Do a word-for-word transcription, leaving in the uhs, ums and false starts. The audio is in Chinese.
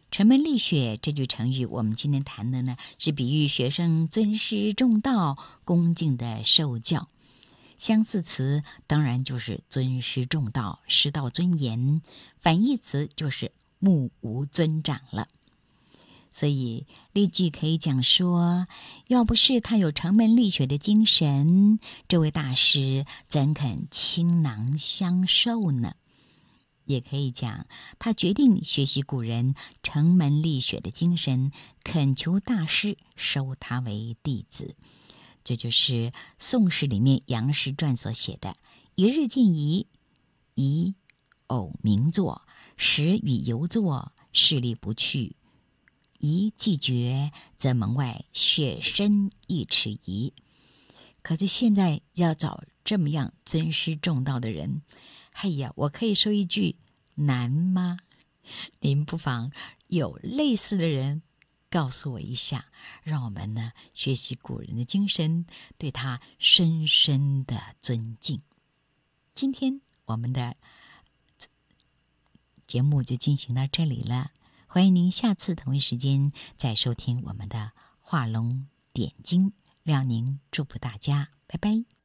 城门立雪这句成语，我们今天谈的呢，是比喻学生尊师重道、恭敬的受教。相似词当然就是尊师重道、师道尊严，反义词就是目无尊长了。所以例句可以讲说，要不是他有城门立雪的精神，这位大师怎肯倾囊相授呢？也可以讲，他决定学习古人城门立雪的精神，恳求大师收他为弟子。这就是宋史里面杨师传所写的一日见夷，夷偶名作，时与游作，势力不去，夷既绝，则门外雪深一尺夷。可是现在要找这么样尊师重道的人，哎呀，我可以说一句，难吗？您不妨有类似的人告诉我一下，让我们呢学习古人的精神，对他深深的尊敬。今天我们的节目就进行到这里了，欢迎您下次同一时间再收听我们的画龙点睛，亮您祝福大家，拜拜。